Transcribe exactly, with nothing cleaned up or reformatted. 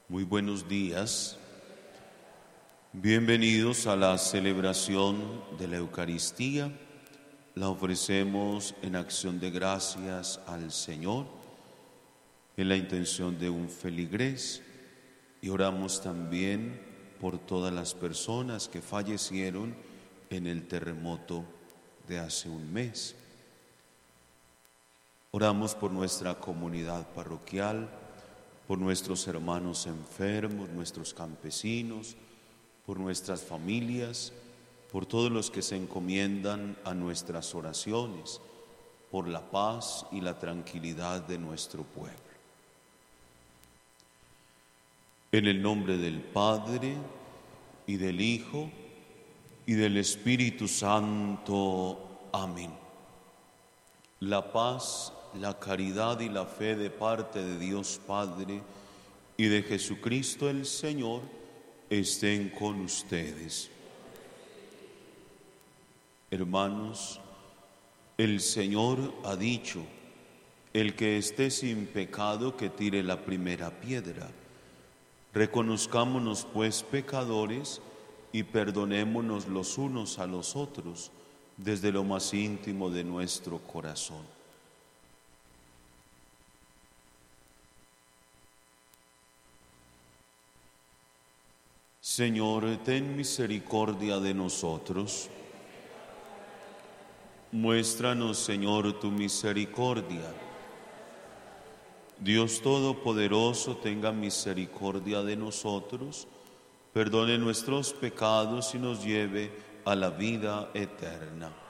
Muy buenos días. Bienvenidos a la celebración de la Eucaristía. La ofrecemos en acción de gracias al Señor, en la intención de un feligrés, y oramos también por todas las personas que fallecieron en el terremoto de hace un mes. Oramos por nuestra comunidad parroquial, por nuestros hermanos enfermos, nuestros campesinos, por nuestras familias, por todos los que se encomiendan a nuestras oraciones, por la paz y la tranquilidad de nuestro pueblo. En el nombre del Padre, y del Hijo, y del Espíritu Santo. Amén. La paz, la caridad y la fe de parte de Dios Padre y de Jesucristo el Señor estén con ustedes. Hermanos, el Señor ha dicho: el que esté sin pecado que tire la primera piedra. Reconozcámonos pues pecadores y perdonémonos los unos a los otros desde lo más íntimo de nuestro corazón. Señor, ten misericordia de nosotros. Muéstranos, Señor, tu misericordia. Dios Todopoderoso, tenga misericordia de nosotros, perdone nuestros pecados y nos lleve a la vida eterna.